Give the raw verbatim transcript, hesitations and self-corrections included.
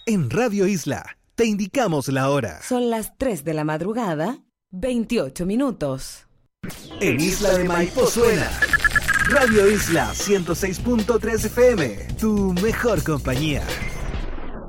En Radio Isla te indicamos la hora. Son las tres de la madrugada, veintiocho minutos. En Isla de Maipo suena Radio Isla ciento seis punto tres F M, tu mejor compañía.